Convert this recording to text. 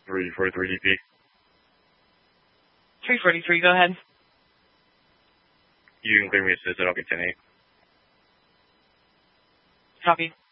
343 DP. 343, go ahead. You can clear me assisted, I'll get 10-8. Copy.